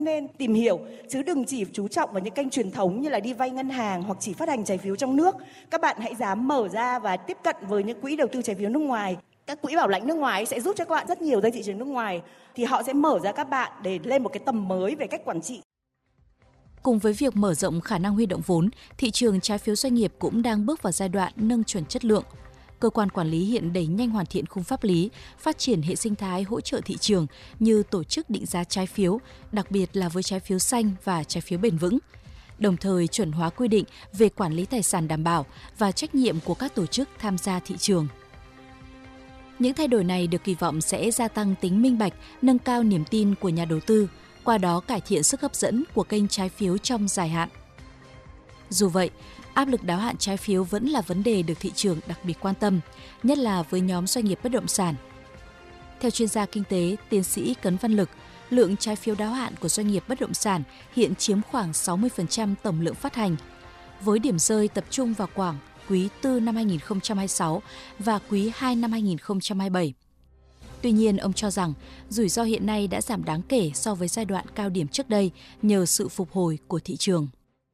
Nên tìm hiểu chứ đừng chỉ chú trọng vào những kênh truyền thống như là đi vay ngân hàng hoặc chỉ phát hành trái phiếu trong nước. Các bạn hãy dám mở ra và tiếp cận với những quỹ đầu tư trái phiếu nước ngoài. Các quỹ bảo lãnh nước ngoài sẽ giúp cho các bạn rất nhiều tới thị trường nước ngoài, thì họ sẽ mở ra các bạn để lên một cái tầm mới về cách quản trị. Cùng với việc mở rộng khả năng huy động vốn, thị trường trái phiếu doanh nghiệp cũng đang bước vào giai đoạn nâng chuẩn chất lượng. Cơ quan quản lý hiện đẩy nhanh hoàn thiện khung pháp lý, phát triển hệ sinh thái hỗ trợ thị trường như tổ chức định giá trái phiếu, đặc biệt là với trái phiếu xanh và trái phiếu bền vững. Đồng thời chuẩn hóa quy định về quản lý tài sản đảm bảo và trách nhiệm của các tổ chức tham gia thị trường. Những thay đổi này được kỳ vọng sẽ gia tăng tính minh bạch, nâng cao niềm tin của nhà đầu tư, qua đó cải thiện sức hấp dẫn của kênh trái phiếu trong dài hạn. Dù vậy, áp lực đáo hạn trái phiếu vẫn là vấn đề được thị trường đặc biệt quan tâm, nhất là với nhóm doanh nghiệp bất động sản. Theo chuyên gia kinh tế, tiến sĩ Cấn Văn Lực, lượng trái phiếu đáo hạn của doanh nghiệp bất động sản hiện chiếm khoảng 60% tổng lượng phát hành, với điểm rơi tập trung vào khoảng quý 4 năm 2026 và quý 2 năm 2027. Tuy nhiên, ông cho rằng rủi ro hiện nay đã giảm đáng kể so với giai đoạn cao điểm trước đây nhờ sự phục hồi của thị trường.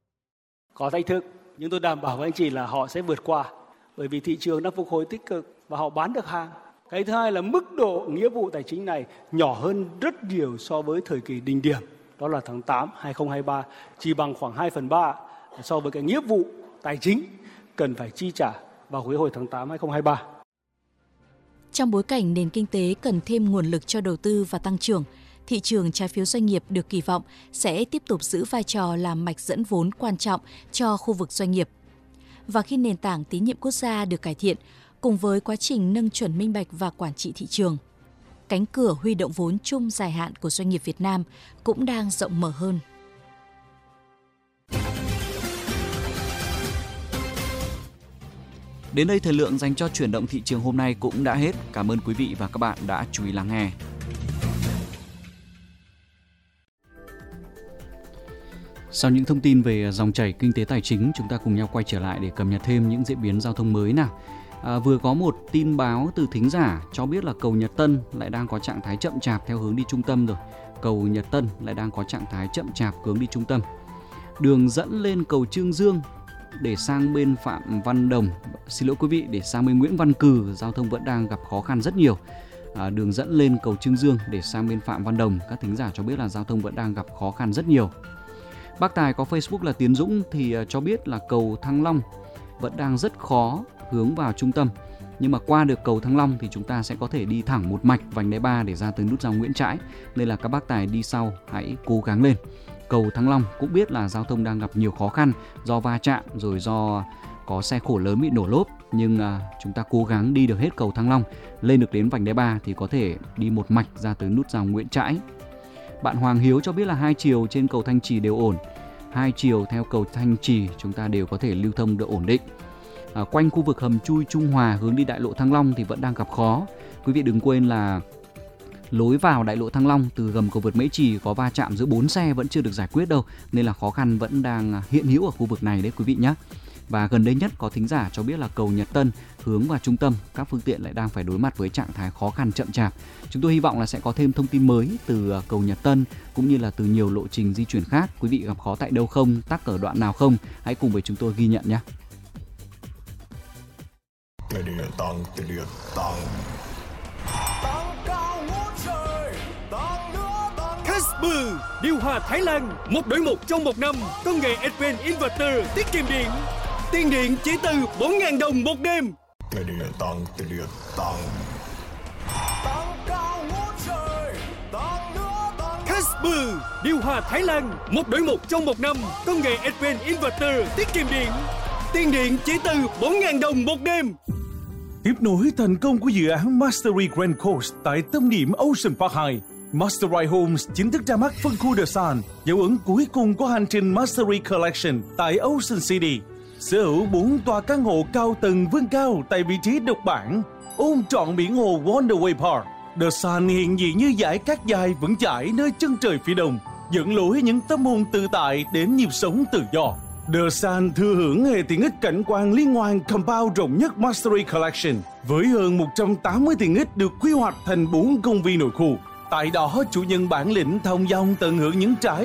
Có thách thức, nhưng tôi đảm bảo với anh chị là họ sẽ vượt qua, bởi vì thị trường đang phục hồi tích cực và họ bán được hàng. Cái thứ hai là mức độ nghĩa vụ tài chính này nhỏ hơn rất nhiều so với thời kỳ đỉnh điểm, đó là tháng 8 2023, chỉ bằng khoảng 2/3 so với cái nghĩa vụ tài chính cần phải chi trả vào quý hồi tháng 8 2023. Trong bối cảnh nền kinh tế cần thêm nguồn lực cho đầu tư và tăng trưởng, thị trường trái phiếu doanh nghiệp được kỳ vọng sẽ tiếp tục giữ vai trò làm mạch dẫn vốn quan trọng cho khu vực doanh nghiệp. Và khi nền tảng tín nhiệm quốc gia được cải thiện, cùng với quá trình nâng chuẩn minh bạch và quản trị thị trường, cánh cửa huy động vốn chung dài hạn của doanh nghiệp Việt Nam cũng đang rộng mở hơn. Đến đây thời lượng dành cho chuyển động thị trường hôm nay cũng đã hết. Cảm ơn quý vị và các bạn đã chú ý lắng nghe. Sau những thông tin về dòng chảy kinh tế tài chính, chúng ta cùng nhau quay trở lại để cập nhật thêm những diễn biến giao thông mới nào. Vừa có một tin báo từ thính giả cho biết là cầu Nhật Tân lại đang có trạng thái chậm chạp theo hướng đi trung tâm rồi. Cầu Nhật Tân lại đang có trạng thái chậm chạp hướng đi trung tâm. Đường dẫn lên cầu Chương Dương để sang bên Phạm Văn Đồng, xin lỗi quý vị, để sang bên Nguyễn Văn Cừ, giao thông vẫn đang gặp khó khăn rất nhiều. Đường dẫn lên cầu Chương Dương để sang bên Phạm Văn Đồng, các thính giả cho biết là giao thông vẫn đang gặp khó khăn rất nhiều. Bác Tài có Facebook là Tiến Dũng thì cho biết là cầu Thăng Long vẫn đang rất khó hướng vào trung tâm. Nhưng mà qua được cầu Thăng Long thì chúng ta sẽ có thể đi thẳng một mạch vành đai 3 để ra tới nút giao Nguyễn Trãi. Nên là các bác Tài đi sau hãy cố gắng lên. Cầu Thăng Long cũng biết là giao thông đang gặp nhiều khó khăn do va chạm rồi do có xe khổ lớn bị nổ lốp. Nhưng chúng ta cố gắng đi được hết cầu Thăng Long, lên được đến vành đai 3 thì có thể đi một mạch ra tới nút giao Nguyễn Trãi. Bạn Hoàng Hiếu cho biết là hai chiều trên cầu Thanh Trì đều ổn. Hai chiều theo cầu Thanh Trì chúng ta đều có thể lưu thông được ổn định. Quanh khu vực hầm chui Trung Hòa hướng đi đại lộ Thăng Long thì vẫn đang gặp khó. Quý vị đừng quên là lối vào đại lộ Thăng Long từ gầm cầu vượt Mễ Trì có va chạm giữa 4 xe vẫn chưa được giải quyết đâu, nên là khó khăn vẫn đang hiện hữu ở khu vực này đấy quý vị nhé. Và gần đây nhất có thính giả cho biết là cầu Nhật Tân hướng vào trung tâm, các phương tiện lại đang phải đối mặt với trạng thái khó khăn chậm chạp. Chúng tôi hy vọng là sẽ có thêm thông tin mới từ cầu Nhật Tân cũng như là từ nhiều lộ trình di chuyển khác. Quý vị gặp khó tại đâu không, tắc ở đoạn nào không, hãy cùng với chúng tôi ghi nhận nhé. Casper điều hòa Thái Lan, một đổi một trong một năm, công nghệ Advanced Inverter tiết kiệm điện. Tiền điện chỉ từ 4.000 đồng một đêm. Casper điều hòa Thái Lan, một đổi một trong một năm, công nghệ Advanced Inverter tiết kiệm điện. Tiền điện chỉ từ 4.000 đồng một đêm. Tiếp nối thành công của dự án Mastery Grand Coast tại tâm điểm Ocean Park 2, Mastery Homes chính thức ra mắt phân khu The Sun, dấu ấn cuối cùng của hành trình Mastery Collection tại Ocean City. Sở hữu 4 tòa căn hộ cao tầng vươn cao tại vị trí độc bản, ôm trọn biển hồ Wonderway Park. The Sun hiện diện như dải cát dài vững chãi nơi chân trời phía đông, dẫn lối những tâm hồn tự tại đến nhịp sống tự do. The Sun thừa hưởng hệ tiện ích cảnh quan liên hoàn compound rộng nhất Mastery Collection, với hơn 180 tiện ích được quy hoạch thành 4 công viên nội khu. Tại đó, chủ nhân bản lĩnh thông dong tận hưởng những trải